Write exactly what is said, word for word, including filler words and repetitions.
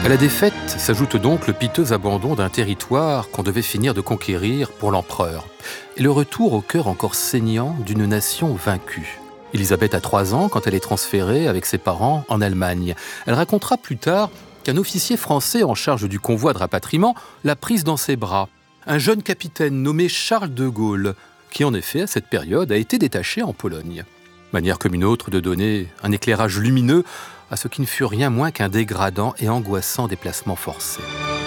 À la défaite s'ajoute donc le piteux abandon d'un territoire qu'on devait finir de conquérir pour l'empereur, et le retour au cœur encore saignant d'une nation vaincue. Élisabeth a trois ans quand elle est transférée avec ses parents en Allemagne. Elle racontera plus tard qu'un officier français en charge du convoi de rapatriement l'a prise dans ses bras, un jeune capitaine nommé Charles de Gaulle, qui en effet à cette période a été détaché en Pologne. Manière comme une autre de donner un éclairage lumineux à ce qui ne fut rien moins qu'un dégradant et angoissant déplacement forcé.